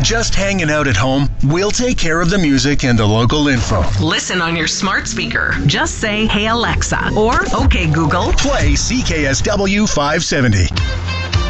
Just hanging out at home? We'll take care of the music and the local info. Listen on your smart speaker. Just say, "Hey Alexa," or "Okay Google." Play CKSW 570.